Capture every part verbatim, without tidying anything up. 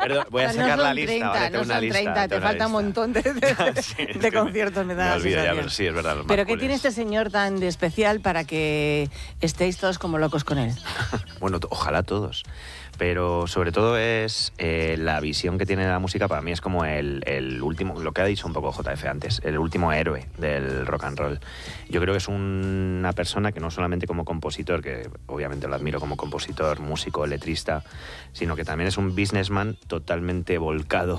Perdón, voy a O sea, sacar no la son lista. treinta, Vale, no tengo una son lista, treinta, te tengo una falta un lista. montón de, de, Sí, de conciertos, me da me la olvido ya, sensación. pero sí, es verdad. Los Pero más ¿qué tiene cooles. este señor tan de especial para que estéis todos como locos con él? Bueno, t- ojalá todos. Pero sobre todo es eh, la visión que tiene de la música. Para mí es como el, el último, lo que ha dicho un poco J F antes, el último héroe del rock and roll. Yo creo que es un- una persona que no solamente como compositor, que obviamente lo admiro como compositor, músico, letrista, sino que también es un businessman totalmente volcado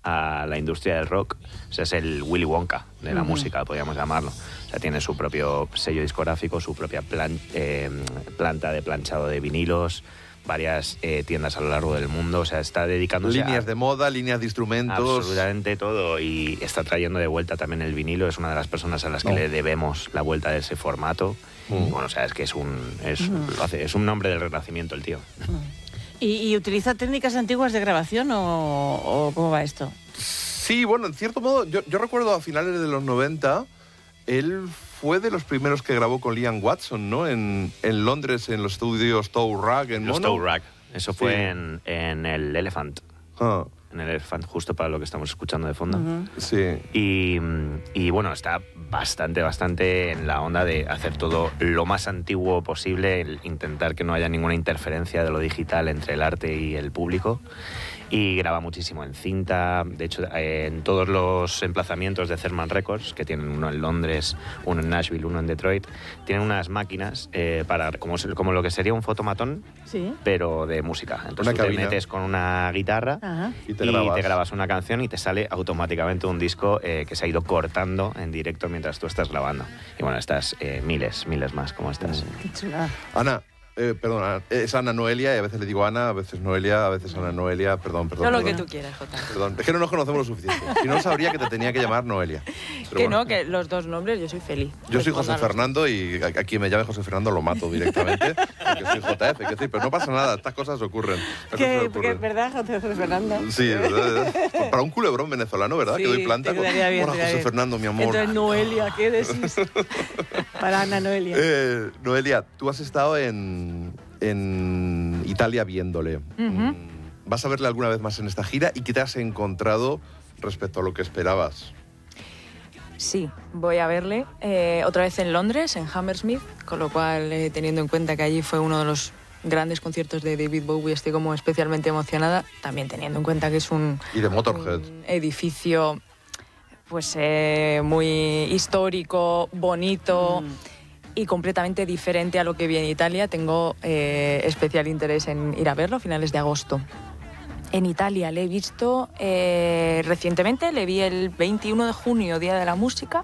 a la industria del rock. O sea, es el Willy Wonka de la Ujú. música, podríamos llamarlo. O sea, tiene su propio sello discográfico, su propia plan- eh, planta de planchado de vinilos, varias eh, tiendas a lo largo del mundo. O sea, está dedicándose Líneas a de moda, líneas de instrumentos. absolutamente todo, y está trayendo de vuelta también el vinilo. Es una de las personas a las que Oh. le debemos la vuelta de ese formato. Mm. Y bueno, o sea, es que es un, es, Mm. lo hace- es un nombre del Renacimiento el tío. ¿Y, y utiliza técnicas antiguas de grabación o, o cómo va esto? Sí, bueno, en cierto modo, yo, yo recuerdo a finales de los noventa, él fue de los primeros que grabó con Liam Watson, ¿no? En, en Londres, en los estudios Toe Rag, en Los Mono. Toe Rag. Eso Sí. fue en, en el Elephant. Ah, En el Elephant, justo para lo que estamos escuchando de fondo. Ujú. sí. Y, y bueno, está bastante, bastante en la onda de hacer todo lo más antiguo posible, el intentar que no haya ninguna interferencia de lo digital entre el arte y el público. Y graba muchísimo en cinta. De hecho, eh, en todos los emplazamientos de Cerman Records, que tienen uno en Londres, uno en Nashville, uno en Detroit, tienen unas máquinas eh, para como, se- como lo que sería un fotomatón, Sí. pero de música. Entonces Una tú te cabina. metes con una guitarra Ajá. Y te grabas. grabas una canción y te sale automáticamente un disco eh, que se ha ido cortando en directo mientras tú estás grabando. Y bueno, estás eh, miles, miles más como estas. Qué chulada. Ana, eh, perdona, es Ana Noelia, y a veces le digo Ana, a veces Noelia, a veces Ana Noelia, perdón, perdón. Todo lo que perdón. tú quieras, Jota. Perdón, es que no nos conocemos lo suficiente. Si no, sabría que te tenía que llamar Noelia. Pero Que bueno. no, que los dos nombres yo soy feliz. Yo soy José Respóndalos. Fernando y a, a quien me llame José Fernando lo mato directamente, porque soy J F, quiero decir, pero no pasa nada, estas cosas ocurren. estas ¿Qué, cosas qué, ocurren. ¿Verdad, José Fernando? Sí, ¿verdad? Para un culebrón venezolano, ¿verdad? Sí, que doy planta te con... quedaría bien, Hola, te José quedaría bien. Fernando, mi amor. Entonces, Noelia, ¿qué decís? Para Ana Noelia. Eh, Noelia, tú has estado en, en Italia viéndole. Mm, ¿Vas a verle alguna vez más en esta gira? ¿Y qué te has encontrado respecto a lo que esperabas? Sí, voy a verle eh, otra vez en Londres, en Hammersmith, con lo cual, eh, teniendo en cuenta que allí fue uno de los grandes conciertos de David Bowie, estoy como especialmente emocionada, también teniendo en cuenta que es un, Y de Motorhead. un edificio pues eh, muy histórico, bonito Mm. y completamente diferente a lo que vi en Italia. Tengo eh, especial interés en ir a verlo a finales de agosto. En Italia le he visto eh, recientemente, le vi el veintiuno de junio, Día de la Música,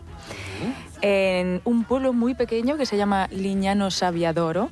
en un pueblo muy pequeño que se llama Lignano Sabbiadoro,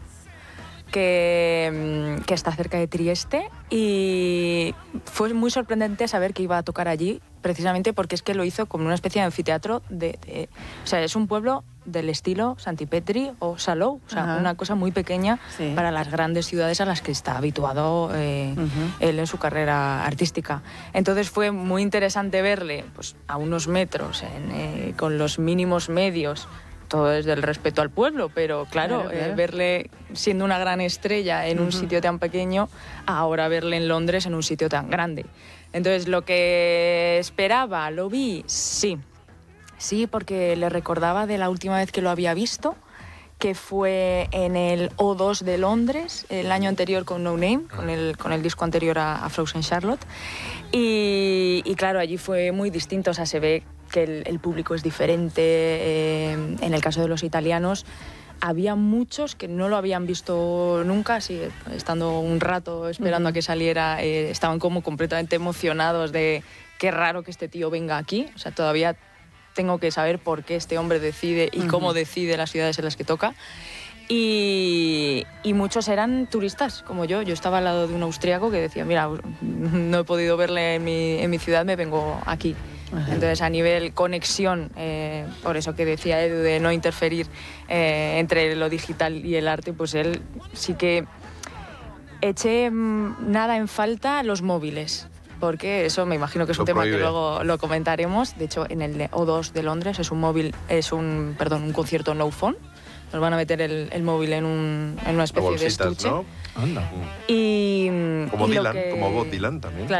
que, mm, que está cerca de Trieste, y fue muy sorprendente saber que iba a tocar allí, precisamente porque es que lo hizo como una especie de anfiteatro de, de- o sea, es un pueblo del estilo Santipetri o Salou, o sea, Ajá. una cosa muy pequeña Sí. para las grandes ciudades a las que está habituado eh, Ujú. él en su carrera artística. Entonces fue muy interesante verle pues, a unos metros, en, eh, con los mínimos medios, todo desde el respeto al pueblo, pero claro, Claro, claro. eh, verle siendo una gran estrella en un Ujú. sitio tan pequeño, ahora verle en Londres en un sitio tan grande. Entonces, lo que esperaba, ¿lo vi? Sí. Sí, porque le recordaba de la última vez que lo había visto, que fue en el O dos de Londres, el año anterior con No Name, con el, con el disco anterior a, a Frozen Charlotte. Y, y claro, allí fue muy distinto, o sea, se ve que el, el público es diferente. Eh, en el caso de los italianos, había muchos que no lo habían visto nunca, así, estando un rato esperando a que saliera, eh, estaban como completamente emocionados de qué raro que este tío venga aquí. O sea, todavía tengo que saber por qué este hombre decide y cómo Ujú. decide las ciudades en las que toca. Y, y muchos eran turistas, como yo. Yo estaba al lado de un austriaco que decía, mira, no he podido verle en mi, en mi ciudad, me vengo aquí. Entonces, a nivel conexión, eh, por eso que decía Edu de no interferir eh, entre lo digital y el arte, pues él sí que eché mm, nada en falta los móviles, porque eso me imagino que es Lo un tema prohíbe. que luego lo comentaremos. De hecho, en el de O dos de Londres es un móvil, es un, perdón, un concierto no phone. Nos van a meter el, el móvil en, un, en una especie de Bolsitas, estuche. ¿no? Anda. Y, Como y lo Dylan, que- como Bob Dylan también. Claro.